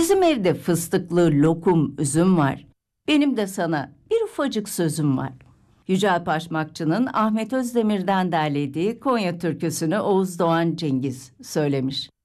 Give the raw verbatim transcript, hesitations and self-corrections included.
Bizim evde fıstıklı lokum, üzüm var. Benim de sana bir ufacık sözüm var. Yücel Paşmakçı'nın Ahmet Özdemir'den derlediği Konya türküsünü Oğuz Doğan Cengiz söylemiş.